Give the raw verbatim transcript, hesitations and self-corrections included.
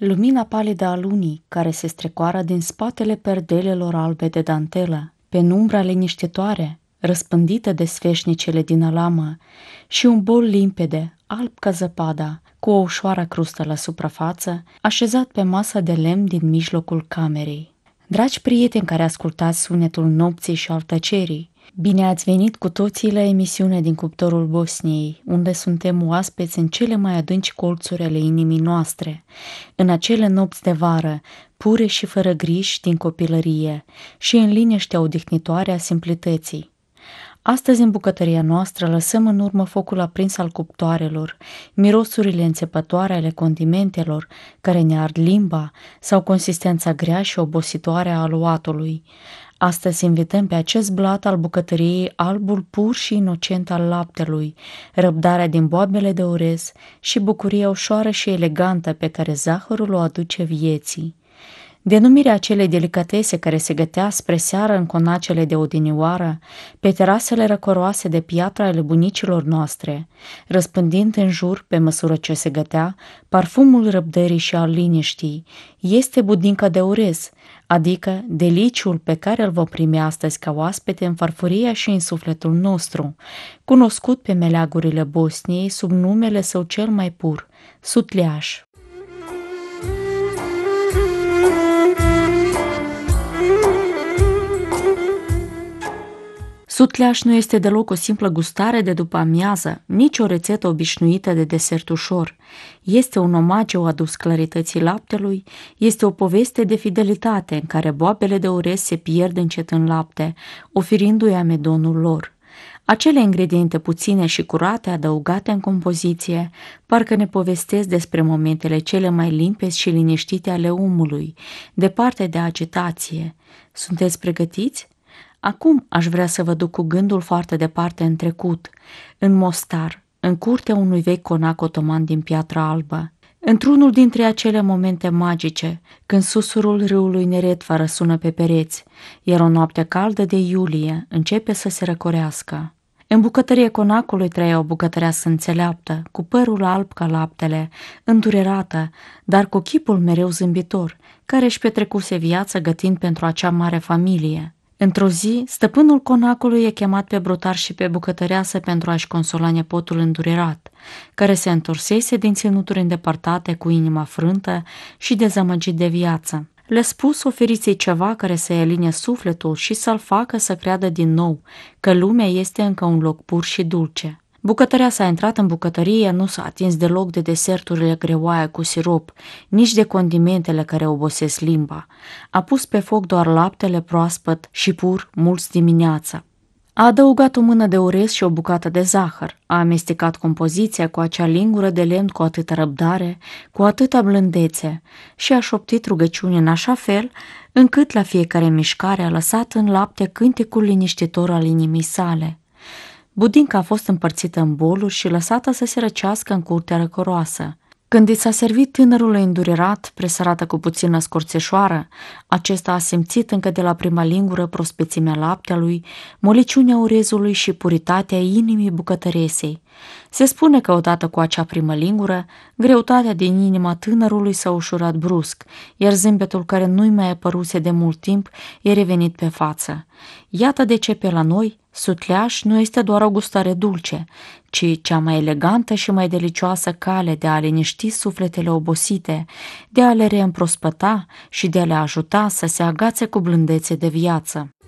Lumina palidă a lunii, care se strecoară din spatele perdelelor albe de dantelă, penumbra liniștitoare, răspândită de sfeșnicele din alamă, și un bol limpede, alb ca zăpada, cu o ușoară crustă la suprafață, așezat pe masa de lemn din mijlocul camerei. Dragi prieteni care ascultați sunetul nopții și al tăcerii, bine ați venit cu toții la emisiunea din cuptorul Bosniei, unde suntem oaspeți în cele mai adânci colțuri ale inimii noastre, în acele nopți de vară, pure și fără griji din copilărie și în liniștea odihnitoare a simplității. Astăzi, în bucătăria noastră, lăsăm în urmă focul aprins al cuptoarelor, mirosurile înțepătoare ale condimentelor care ne ard limba sau consistența grea și obositoare a aluatului. Astăzi invităm pe acest blat al bucătăriei albul pur și inocent al laptelui, răbdarea din boabele de orez și bucuria ușoară și elegantă pe care zahărul o aduce vieții. Denumirea acelei delicatese care se gătea spre seară în conacele de odinioară, pe terasele răcoroase de piatră ale bunicilor noastre, răspândind în jur, pe măsură ce se gătea, parfumul răbdării și al liniștii, este budinca de orez, adică deliciul pe care îl vom primi astăzi ca oaspete în farfuria și în sufletul nostru, cunoscut pe meleagurile Bosniei sub numele său cel mai pur, sutleaș. Sutleaș nu este deloc o simplă gustare de după amiază, nici o rețetă obișnuită de desert ușor. Este un omagiu adus clarității laptelui, este o poveste de fidelitate în care boabele de orez se pierd încet în lapte, oferindu-i amidonul lor. Acele ingrediente puține și curate adăugate în compoziție parcă ne povestesc despre momentele cele mai limpezi și liniștite ale omului, departe de agitație. Sunteți pregătiți? Acum aș vrea să vă duc cu gândul foarte departe în trecut, în Mostar, în curtea unui vechi conac otoman din piatră albă. Într-unul dintre acele momente magice, când susurul râului Neretva răsună pe pereți, iar o noapte caldă de iulie începe să se răcorească. În bucătăria conacului trăia o bucătăreasă înțeleaptă, cu părul alb ca laptele, îndurerată, dar cu chipul mereu zâmbitor, care își petrecuse viața gătind pentru acea mare familie. Într-o zi, stăpânul conacului e chemat pe brutar și pe bucătăreasă pentru a-și consola nepotul îndurerat, care se întorsese din ținuturi îndepărtate cu inima frântă și dezamăgit de viață. Le-a spus oferiți-i ceva care să-i aline sufletul și să-l facă să creadă din nou că lumea este încă un loc pur și dulce. Bucătăreasa a intrat în bucătărie, nu s-a atins deloc de deserturile greoaie cu sirop, nici de condimentele care obosesc limba. A pus pe foc doar laptele proaspăt și pur, mulți dimineața. A adăugat o mână de orez și o bucată de zahăr, a amestecat compoziția cu acea lingură de lemn cu atâta răbdare, cu atâta blândețe și a șoptit rugăciuni în așa fel încât la fiecare mișcare a lăsat în lapte cântecul liniștitor al inimii sale. Budinca a fost împărțită în boluri și lăsată să se răcească în curtea răcoroasă. Când i s-a servit tânărul îndurerat, presărată cu puțină scorțeșoară, acesta a simțit încă de la prima lingură prospețimea laptelui, moliciunea orezului și puritatea inimii bucătăresei. Se spune că odată cu acea primă lingură, greutatea din inima tânărului s-a ușurat brusc, iar zâmbetul care nu-i mai apăruse de mult timp e revenit pe față. Iată de ce pe la noi, sutleaș nu este doar o gustare dulce, ci cea mai elegantă și mai delicioasă cale de a liniști sufletele obosite, de a le reîmprospăta și de a le ajuta să se agațe cu blândețe de viață.